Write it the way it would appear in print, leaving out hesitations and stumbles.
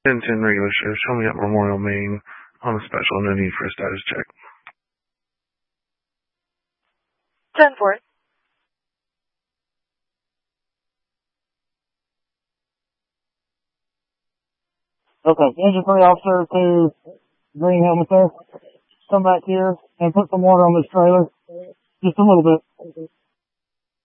10-10 regular shift. Show me at Memorial, Maine on a special. No need for a status check. 10-4. Okay, engine 3 officer to Green Helmet there. Come back here and put some water on this trailer. Just a little bit.